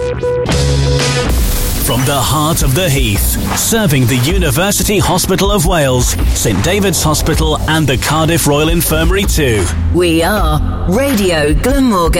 From the heart of the Heath, serving the University Hospital of Wales, St David's Hospital and the Cardiff Royal Infirmary too. We are Radio Glamorgan.